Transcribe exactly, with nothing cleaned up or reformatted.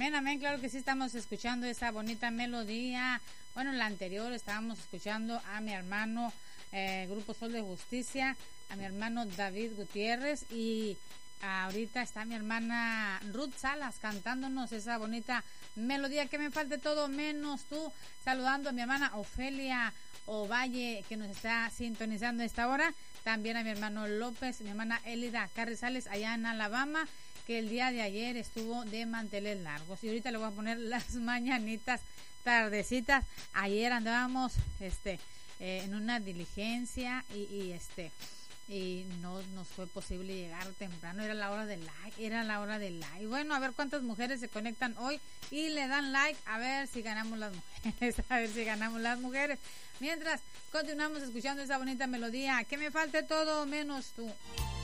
Amén, amén, claro que sí, estamos escuchando esa bonita melodía. Bueno, en la anterior estábamos escuchando a mi hermano eh, Grupo Sol de Justicia, a mi hermano David Gutiérrez, y ahorita está mi hermana Ruth Salas cantándonos esa bonita melodía, que me falte todo menos tú, saludando a mi hermana Ofelia Ovalle, que nos está sintonizando a esta hora, también a mi hermano López, mi hermana Elida Carrizales allá en Alabama, que el día de ayer estuvo de manteles largos, y ahorita le voy a poner las mañanitas tardecitas. Ayer andábamos este eh, en una diligencia y, y este y no nos fue posible llegar temprano, era la hora del like, era la hora del like. Bueno, a ver cuántas mujeres se conectan hoy y le dan like, a ver si ganamos las mujeres, a ver si ganamos las mujeres. Mientras continuamos escuchando esa bonita melodía, que me falte todo menos tú.